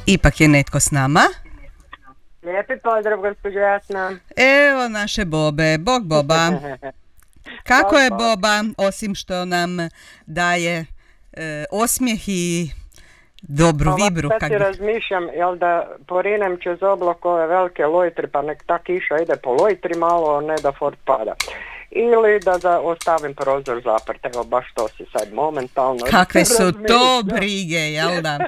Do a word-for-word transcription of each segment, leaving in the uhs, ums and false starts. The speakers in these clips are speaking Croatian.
Ipak je netko s nama. Lijepi pozdrav, gospođo Jasna. Evo naše Bobe, Bog Boba. Kako Bog, je Bog. Boba, osim što nam daje e, osmijeh i dobru Ovak, vibru? sad Kak si bi... razmišljam, jel da porinem će za oblakove velike lojtri, pa nek ta kiša ide po lojtri malo, ne da fort pada. Ili da, da ostavim prozor zaprt, evo baš to si sad momentalno Kakve su to razmišljam. brige, jel da?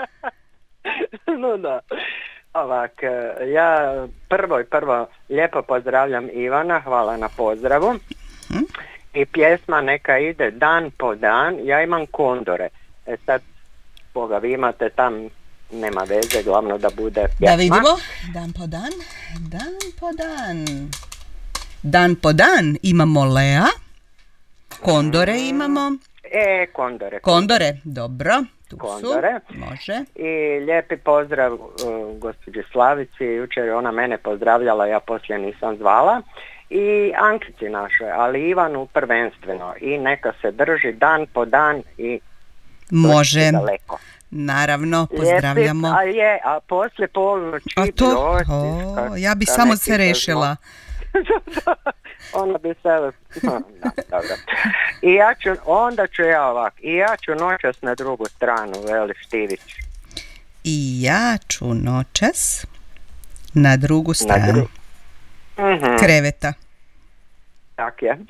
No da. Ovak, ja prvo i prvo lijepo pozdravljam Ivana, hvala na pozdravu. Hm? I pjesma neka ide dan po dan, ja imam kondore. E sad, koga vi imate tam, nema veze, glavno da bude pjesma. Da vidimo, dan po dan, dan po dan. Dan po dan imamo Lea, kondore imamo. E, kondore. Kondore, dobro, tu Kondore. su, može. I lijepi pozdrav uh, gospođi Slavici, jučer je ona mene pozdravljala, ja poslije nisam zvala. I Ankici našoj, ali Ivanu prvenstveno. I neka se drži dan po dan i Može, daleko. naravno, pozdravljamo. Lijepi, a je, a poslije ponoći... A to, o, ja bi samo se rešila. Ona bi se... Da, dobro. I ja ću, onda ću ja ovak, i ja ću noćas na drugu stranu, veli Štivić. I ja ću noćas na drugu stranu Na dru... mm-hmm. kreveta. Tak je.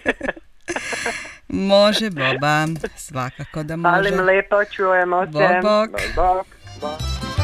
Može, Boba, svakako da može. Ali lijepo čujemo se. Bog, bog. Bog, bog.